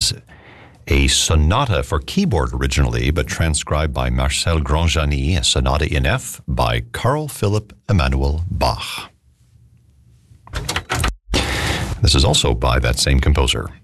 is a sonata for keyboard originally, but transcribed by Marcel Grandjani, a sonata in F by Carl Philipp Emanuel Bach. This is also by that same composer.